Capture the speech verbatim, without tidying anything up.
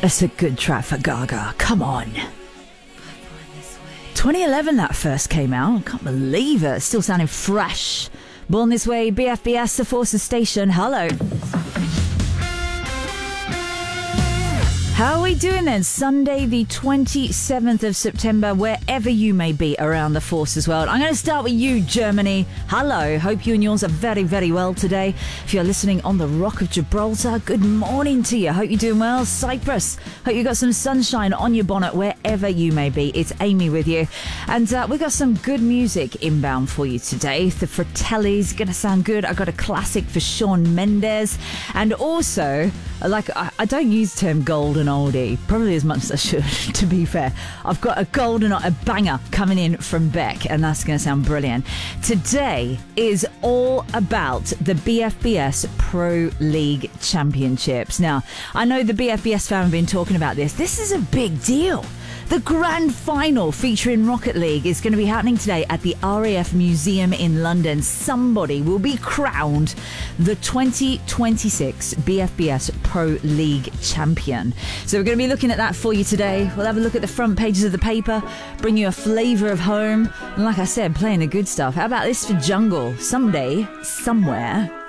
That's a good track for Gaga. Come on. twenty eleven that first came out. I can't believe it. Still sounding fresh. Born This Way, B F B S, The Forces Station. Hello. How are we doing then? Sunday the twenty-seventh of September, wherever you may be around the Forces world. I'm going to start with you, Germany. Hello. Hope you and yours are very, very well today. If you're listening on the Rock of Gibraltar, good morning to you. Hope you're doing well. Cyprus, hope you got some sunshine on your bonnet wherever you may be. It's Amy with you. And uh, we've got some good music inbound for you today. The Fratellis, going to sound good. I got a classic for Shawn Mendes. And also, like, I, I don't use the term golden oldie, probably as much as I should, to be fair. I've got a golden, a banger coming in from Beck, and that's going to sound brilliant. Today is all about the B F B S Pro League Championships. Now, I know the B F B S fan have been talking about this. This is a big deal. The grand final featuring Rocket League is going to be happening today at the R A F Museum in London. Somebody will be crowned the twenty twenty-six B F B S Pro League champion. So we're going to be looking at that for you today. We'll have a look at the front pages of the paper, bring you a flavour of home, and like I said, playing the good stuff. How about this for Jungle? Someday, somewhere,